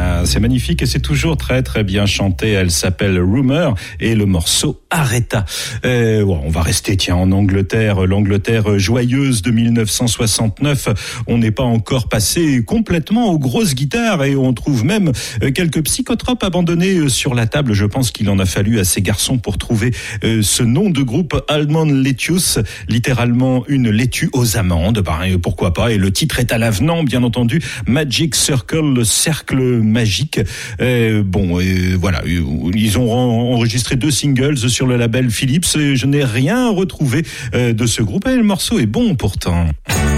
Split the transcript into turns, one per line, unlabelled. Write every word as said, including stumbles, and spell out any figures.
Ah, c'est magnifique et c'est toujours très très bien chanté. Elle s'appelle Rumor et le morceau Arrêta. Euh, bon, on va rester tiens en Angleterre, l'Angleterre joyeuse de mille neuf cent soixante-neuf. On n'est pas encore passé complètement aux grosses guitares et on trouve même quelques psychotropes abandonnés sur la table. Je pense qu'il en a fallu à ces garçons pour trouver euh, ce nom de groupe, Almond Lettuce, littéralement une laitue aux amandes. Bah, pourquoi pas. Et le titre est à l'avenant, bien entendu. Magic Circle, le cercle magique. Euh, bon, euh, voilà, ils ont enregistré deux singles sur le label Philips. Je n'ai rien retrouvé euh, de ce groupe et le morceau est bon pourtant.